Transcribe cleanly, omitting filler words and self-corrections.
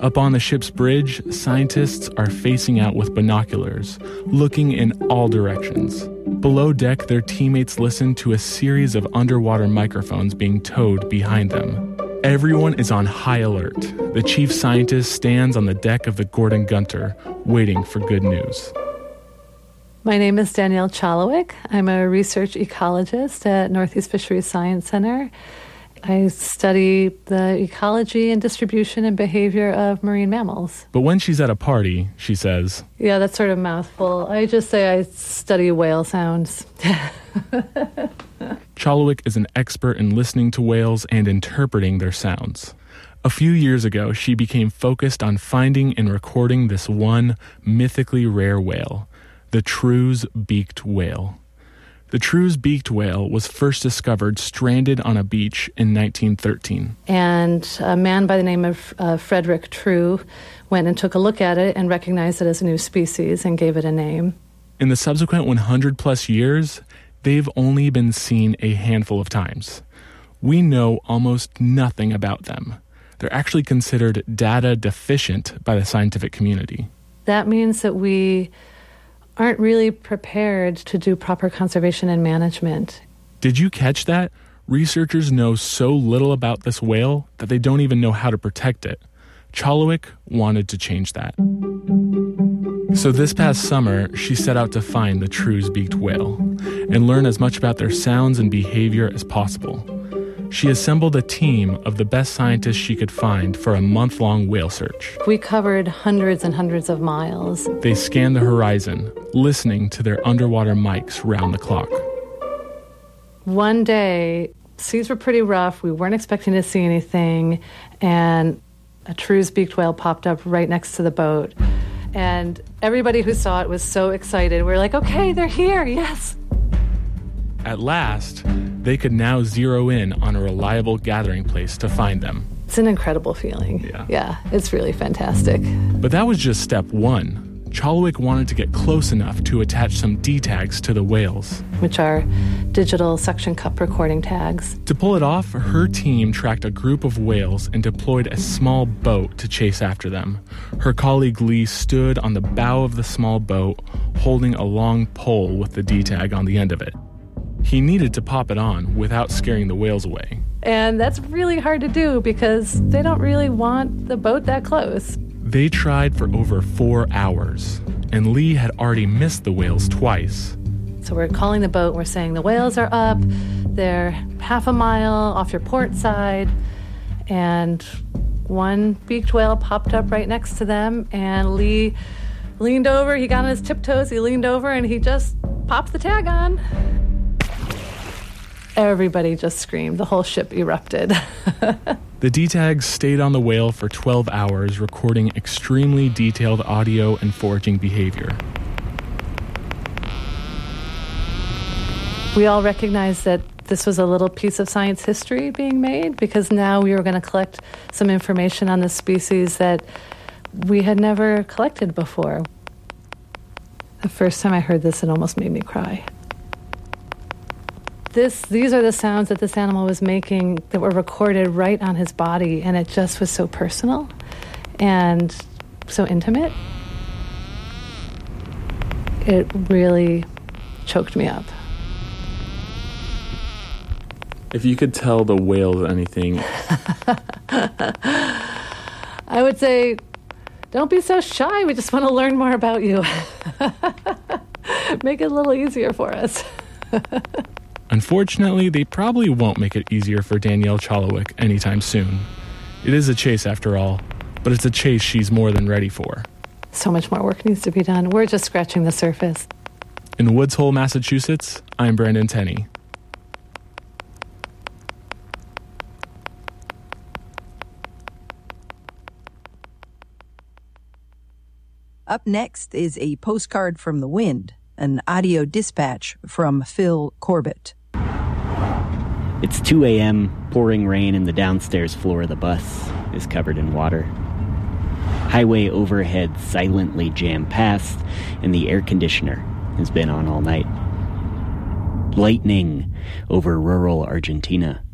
Up on the ship's bridge, scientists are facing out with binoculars, looking in all directions. Below deck, their teammates listen to a series of underwater microphones being towed behind them. Everyone is on high alert. The chief scientist stands on the deck of the Gordon Gunter, waiting for good news. My name is Danielle Chalowick. I'm a research ecologist at Northeast Fisheries Science Center. I study the ecology and distribution and behavior of marine mammals. But when she's at a party, she says... Yeah, that's sort of a mouthful. I just say I study whale sounds. Chalowick is an expert in listening to whales and interpreting their sounds. A few years ago, she became focused on finding and recording this one mythically rare whale, the Trews beaked whale. The Trews beaked whale was first discovered stranded on a beach in 1913. And a man by the name of Frederick Trew went and took a look at it and recognized it as a new species and gave it a name. In the subsequent 100-plus years, they've only been seen a handful of times. We know almost nothing about them. They're actually considered data deficient by the scientific community. That means that we aren't really prepared to do proper conservation and management. Did you catch that? Researchers know so little about this whale that they don't even know how to protect it. Chalowick wanted to change that. So this past summer, she set out to find the Trews beaked whale and learn as much about their sounds and behavior as possible. She assembled a team of the best scientists she could find for a month-long whale search. We covered hundreds and hundreds of miles. They scanned the horizon, listening to their underwater mics round the clock. One day, seas were pretty rough. We weren't expecting to see anything, and a Trews beaked whale popped up right next to the boat. And everybody who saw it was so excited. We're like, okay, they're here, yes. At last, they could now zero in on a reliable gathering place to find them. It's an incredible feeling. Yeah, it's really fantastic. But that was just step one. Chalowick wanted to get close enough to attach some D-tags to the whales, which are digital suction cup recording tags. To pull it off, her team tracked a group of whales and deployed a small boat to chase after them. Her colleague Lee stood on the bow of the small boat, holding a long pole with the D-tag on the end of it. He needed to pop it on without scaring the whales away. And that's really hard to do because they don't really want the boat that close. They tried for over 4 hours, and Lee had already missed the whales twice. So we're calling the boat, and we're saying the whales are up, they're half a mile off your port side, and one beaked whale popped up right next to them, and Lee leaned over, he got on his tiptoes, he leaned over, and he just popped the tag on. Everybody just screamed. The whole ship erupted. The D-tags stayed on the whale for 12 hours, recording extremely detailed audio and foraging behavior. We all recognized that this was a little piece of science history being made because now we were going to collect some information on this species that we had never collected before. The first time I heard this, it almost made me cry. These are the sounds that this animal was making that were recorded right on his body, and it just was so personal and so intimate. It really choked me up. If you could tell the whales anything... I would say, don't be so shy. We just want to learn more about you. Make it a little easier for us. Unfortunately, they probably won't make it easier for Danielle Chalowick anytime soon. It is a chase after all, but it's a chase she's more than ready for. So much more work needs to be done. We're just scratching the surface. In Woods Hole, Massachusetts, I'm Brandon Tenney. Up next is a postcard from the wind, an audio dispatch from Phil Corbett. It's 2 a.m., pouring rain, and the downstairs floor of the bus is covered in water. Highway overhead silently jammed past, and the air conditioner has been on all night. Lightning over rural Argentina.